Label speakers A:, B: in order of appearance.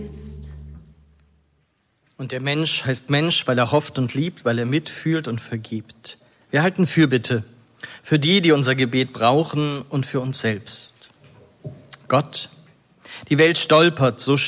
A: Und der Mensch heißt Mensch, weil er hofft und liebt, weil er mitfühlt und vergibt. Wir halten Fürbitte für die, die unser Gebet brauchen und für uns selbst. Gott, die Welt stolpert so